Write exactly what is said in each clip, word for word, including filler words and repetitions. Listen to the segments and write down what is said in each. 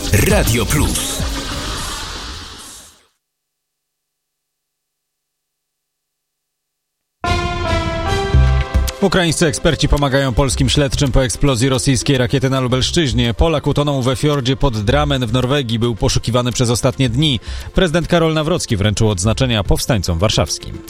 Radio Plus. Ukraińscy eksperci pomagają polskim śledczym po eksplozji rosyjskiej rakiety na Lubelszczyźnie. Polak utonął we fiordzie pod Drammen w Norwegii. Był poszukiwany przez ostatnie dni. Prezydent Karol Nawrocki wręczył odznaczenia powstańcom warszawskim.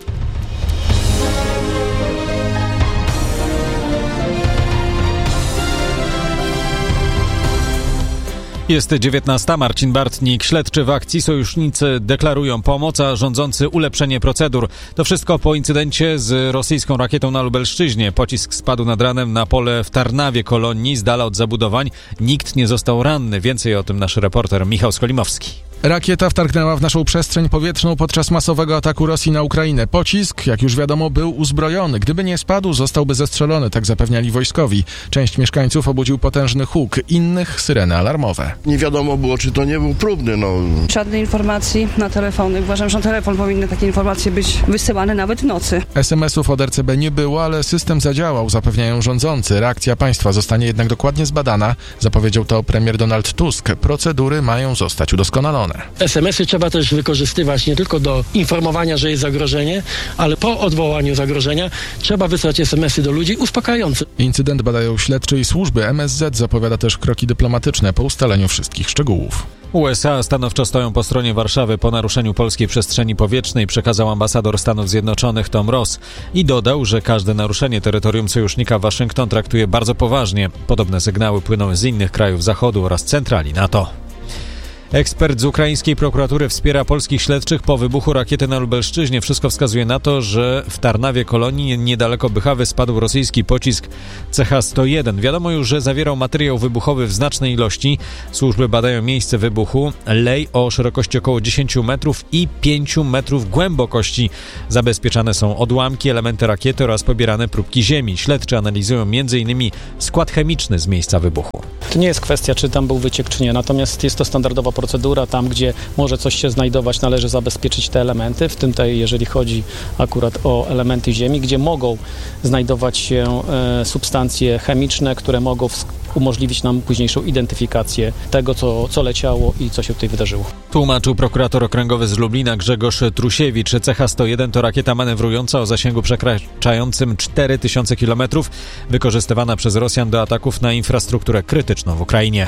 Jest dziewiętnasta. Marcin Bartnik. Śledczy w akcji. Sojusznicy deklarują pomoc, a rządzący ulepszenie procedur. To wszystko po incydencie z rosyjską rakietą na Lubelszczyźnie. Pocisk spadł nad ranem na pole w Tarnawie Kolonii, z dala od zabudowań. Nikt nie został ranny. Więcej o tym nasz reporter Michał Skolimowski. Rakieta wtargnęła w naszą przestrzeń powietrzną podczas masowego ataku Rosji na Ukrainę. Pocisk, jak już wiadomo, był uzbrojony. Gdyby nie spadł, zostałby zestrzelony, tak zapewniali wojskowi. Część mieszkańców obudził potężny huk, innych syreny alarmowe. Nie wiadomo było, czy to nie był próbny, no. Żadnej informacji na telefony. Uważam, że na telefon powinny takie informacje być wysyłane nawet w nocy. es em esów od er ce be nie było, ale system zadziałał, zapewniają rządzący. Reakcja państwa zostanie jednak dokładnie zbadana. Zapowiedział to premier Donald Tusk. Procedury mają zostać udoskonalone. es em esy trzeba też wykorzystywać nie tylko do informowania, że jest zagrożenie, ale po odwołaniu zagrożenia trzeba wysłać es em esy do ludzi uspokajające. Incydent badają śledczy i służby. em es zet zapowiada też kroki dyplomatyczne po ustaleniu wszystkich szczegółów. U es a stanowczo stoją po stronie Warszawy po naruszeniu polskiej przestrzeni powietrznej, przekazał ambasador Stanów Zjednoczonych Tom Ross i dodał, że każde naruszenie terytorium sojusznika Waszyngton traktuje bardzo poważnie. Podobne sygnały płyną z innych krajów Zachodu oraz centrali NATO. Ekspert z ukraińskiej prokuratury wspiera polskich śledczych po wybuchu rakiety na Lubelszczyźnie. Wszystko wskazuje na to, że w Tarnawie Kolonii niedaleko Bychawy spadł rosyjski pocisk ce ha sto jeden. Wiadomo już, że zawierał materiał wybuchowy w znacznej ilości. Służby badają miejsce wybuchu. Lej o szerokości około dziesięć metrów i pięć metrów głębokości. Zabezpieczane są odłamki, elementy rakiety oraz pobierane próbki ziemi. Śledczy analizują między innymi skład chemiczny z miejsca wybuchu. To nie jest kwestia, czy tam był wyciek, czy nie. Natomiast jest to standardowa procedura. Tam, gdzie może coś się znajdować, należy zabezpieczyć te elementy, w tym tej, jeżeli chodzi akurat o elementy ziemi, gdzie mogą znajdować się e, substancje chemiczne, które mogą w, umożliwić nam późniejszą identyfikację tego, co, co leciało i co się tutaj wydarzyło. Tłumaczył prokurator okręgowy z Lublina Grzegorz Trusiewicz. ce ha sto jeden to rakieta manewrująca o zasięgu przekraczającym cztery tysiące kilometrów, wykorzystywana przez Rosjan do ataków na infrastrukturę krytyczną w Ukrainie.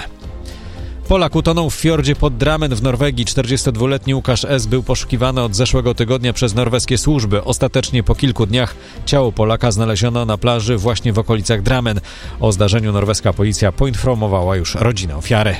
Polak utonął w fiordzie pod Drammen w Norwegii. czterdziestodwuletni Łukasz S. był poszukiwany od zeszłego tygodnia przez norweskie służby. Ostatecznie po kilku dniach ciało Polaka znaleziono na plaży właśnie w okolicach Drammen. O zdarzeniu norweska policja poinformowała już rodzinę ofiary.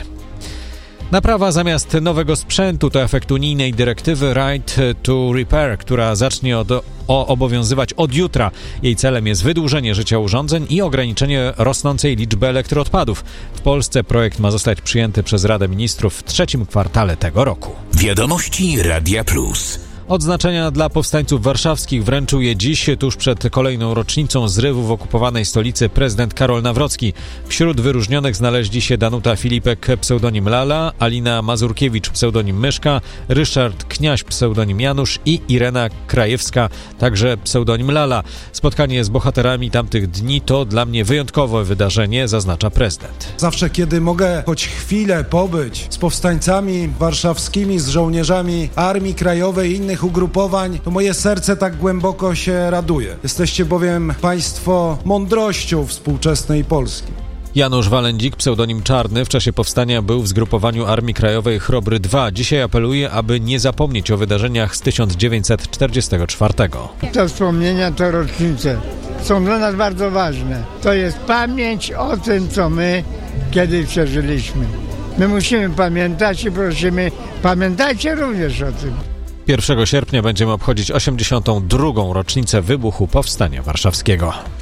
Naprawa zamiast nowego sprzętu to efekt unijnej dyrektywy Right to Repair, która zacznie od, o, obowiązywać od jutra. Jej celem jest wydłużenie życia urządzeń i ograniczenie rosnącej liczby elektroodpadów. W Polsce projekt ma zostać przyjęty przez Radę Ministrów w trzecim kwartale tego roku. Wiadomości Radia Plus. Odznaczenia dla powstańców warszawskich wręczył je dziś, tuż przed kolejną rocznicą zrywu w okupowanej stolicy prezydent Karol Nawrocki. Wśród wyróżnionych znaleźli się Danuta Filipek, pseudonim Lala, Alina Mazurkiewicz, pseudonim Myszka, Ryszard Kniaś, pseudonim Janusz i Irena Krajewska, także pseudonim Lala. Spotkanie z bohaterami tamtych dni to dla mnie wyjątkowe wydarzenie, zaznacza prezydent. Zawsze, kiedy mogę choć chwilę pobyć z powstańcami warszawskimi, z żołnierzami Armii Krajowej i innych ugrupowań, to moje serce tak głęboko się raduje. Jesteście bowiem państwo mądrością współczesnej Polski. Janusz Walędzik, pseudonim Czarny, w czasie powstania był w zgrupowaniu Armii Krajowej Chrobry dwa. Dzisiaj apeluje, aby nie zapomnieć o wydarzeniach z tysiąc dziewięćset czterdziestego czwartego. Te wspomnienia, te rocznice są dla nas bardzo ważne. To jest pamięć o tym, co my kiedyś przeżyliśmy. My musimy pamiętać i prosimy, pamiętajcie również o tym. pierwszego sierpnia będziemy obchodzić osiemdziesiątą drugą rocznicę wybuchu Powstania Warszawskiego.